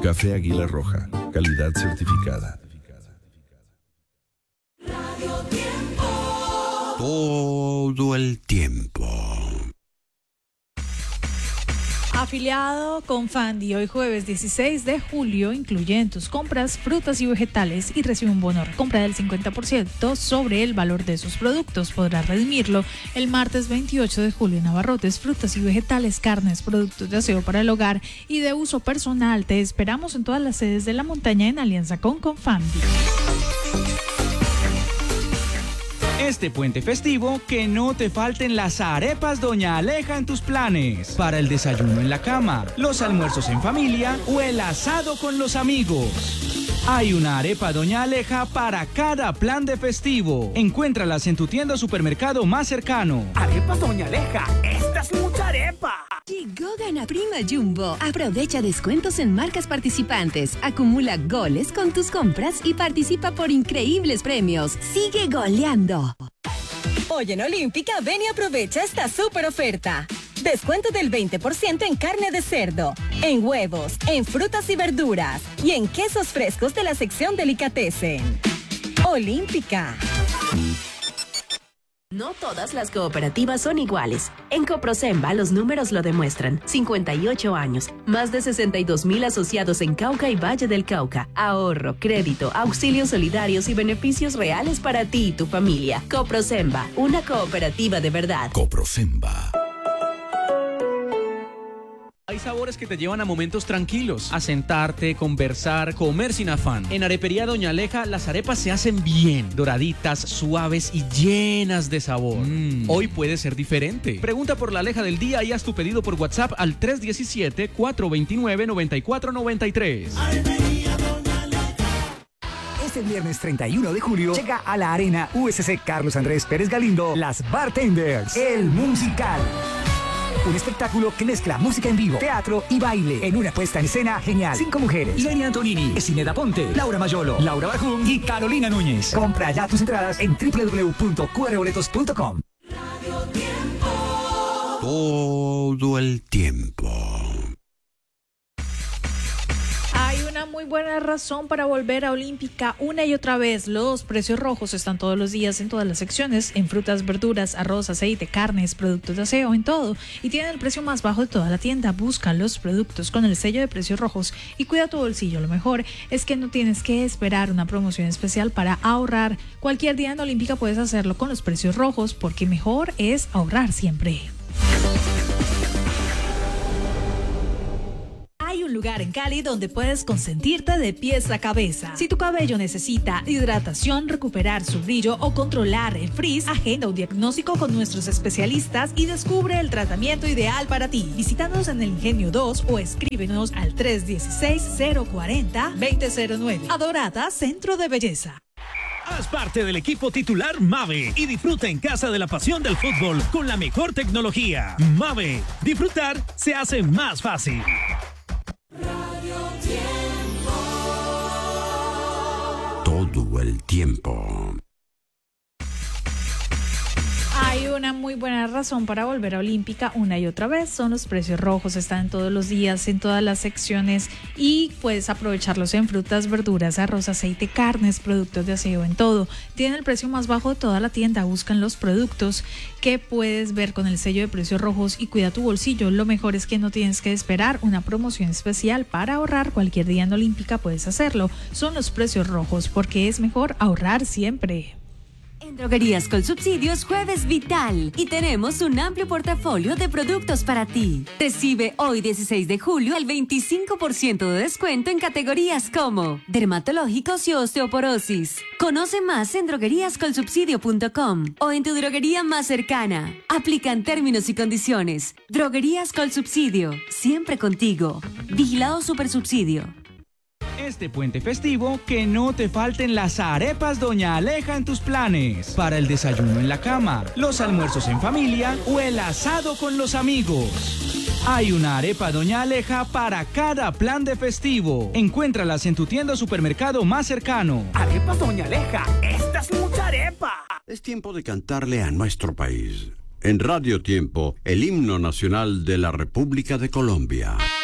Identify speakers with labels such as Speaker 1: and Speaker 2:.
Speaker 1: Café Águila Roja, calidad certificada.
Speaker 2: Todo el tiempo.
Speaker 3: Afiliado con Fandi, hoy jueves 16 de julio, incluye en tus compras frutas y vegetales y recibe un bono de compra del 50% sobre el valor de sus productos. Podrás redimirlo el martes 28 de julio en abarrotes, frutas y vegetales, carnes, productos de aseo para el hogar y de uso personal. Te esperamos en todas las sedes de la montaña en alianza con Confandi.
Speaker 4: Este puente festivo, que no te falten las arepas Doña Aleja en tus planes. Para el desayuno en la cama, los almuerzos en familia o el asado con los amigos. Hay una arepa Doña Aleja para cada plan de festivo. Encuéntralas en tu tienda o supermercado más cercano.
Speaker 5: Arepa Doña Aleja, esta es mucha arepa.
Speaker 6: Llegó Gana Prima Jumbo. Aprovecha descuentos en marcas participantes. Acumula goles con tus compras y participa por increíbles premios. Sigue goleando.
Speaker 7: Hoy en Olímpica, ven y aprovecha esta súper oferta. Descuento del 20% en carne de cerdo, en huevos, en frutas y verduras y en quesos frescos de la sección Delicatessen. Olímpica.
Speaker 8: No todas las cooperativas son iguales. En Coprosemba los números lo demuestran. 58 años, más de 62,000 asociados en Cauca y Valle del Cauca. Ahorro, crédito, auxilios solidarios y beneficios reales para ti y tu familia. Coprosemba, una cooperativa de verdad.
Speaker 2: Coprosemba.
Speaker 4: Hay sabores que te llevan a momentos tranquilos, a sentarte, conversar, comer sin afán. En Arepería Doña Aleja, las arepas se hacen bien, doraditas, suaves y llenas de sabor. Hoy puede ser diferente. Pregunta por la Aleja del día y haz tu pedido por WhatsApp al 317-429-9493.
Speaker 5: Este viernes 31 de julio llega a la Arena USC Carlos Andrés Pérez Galindo Las Bartenders, el musical. Un espectáculo que mezcla música en vivo, teatro y baile en una puesta en escena genial. 5 mujeres: Leni Antonini, Esineda Ponte, Laura Mayolo, Laura Barjún y Carolina Núñez. Compra ya tus entradas en www.qrboletos.com.
Speaker 2: Todo el tiempo.
Speaker 3: Hay una muy buena razón para volver a Olímpica una y otra vez. Los precios rojos están todos los días en todas las secciones, en frutas, verduras, arroz, aceite, carnes, productos de aseo, en todo. Y tienen el precio más bajo de toda la tienda. Busca los productos con el sello de precios rojos y cuida tu bolsillo. Lo mejor es que no tienes que esperar una promoción especial para ahorrar. Cualquier día en Olímpica puedes hacerlo con los precios rojos, porque mejor es ahorrar siempre. Hay un lugar en Cali donde puedes consentirte de pies a cabeza. Si tu cabello necesita hidratación, recuperar su brillo o controlar el frizz, agenda un diagnóstico con nuestros especialistas y descubre el tratamiento ideal para ti. Visítanos en el Ingenio 2 o escríbenos al 316-040-2009. Adorada Centro de Belleza.
Speaker 9: Haz parte del equipo titular Mave y disfruta en casa de la pasión del fútbol con la mejor tecnología. Mave, disfrutar se hace más fácil.
Speaker 2: Todo el tiempo.
Speaker 3: Hay una muy buena razón para volver a Olímpica una y otra vez. Son los precios rojos, están todos los días en todas las secciones y puedes aprovecharlos en frutas, verduras, arroz, aceite, carnes, productos de aseo, en todo. Tienen el precio más bajo de toda la tienda. Buscan los productos que puedes ver con el sello de precios rojos y cuida tu bolsillo. Lo mejor es que no tienes que esperar una promoción especial para ahorrar. Cualquier día en Olímpica puedes hacerlo. Son los precios rojos, porque es mejor ahorrar siempre.
Speaker 6: En Droguerías con Subsidios, Jueves Vital. Y tenemos un amplio portafolio de productos para ti. Recibe hoy 16 de julio el 25% de descuento en categorías como dermatológicos y osteoporosis. Conoce más en drogueríascolsubsidio.com o en tu droguería más cercana. Aplican términos y condiciones. Droguerías con Subsidio. Siempre contigo. Vigilado Supersubsidio.
Speaker 4: Este puente festivo, que no te falten las arepas Doña Aleja en tus planes. Para el desayuno en la cama, los almuerzos en familia o el asado con los amigos. Hay una arepa Doña Aleja para cada plan de festivo. Encuéntralas en tu tienda o supermercado más cercano.
Speaker 5: Arepa Doña Aleja, esta es mucha arepa.
Speaker 2: Es tiempo de cantarle a nuestro país. En Radio Tiempo, el himno nacional de la República de Colombia.